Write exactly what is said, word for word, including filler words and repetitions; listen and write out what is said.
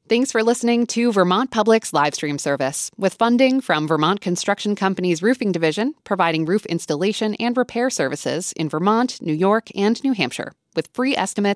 Thanks for listening to Vermont Public's live stream service, with funding from Vermont Construction Company's Roofing Division, providing roof installation and repair services in Vermont, New York, and New Hampshire, with free estimates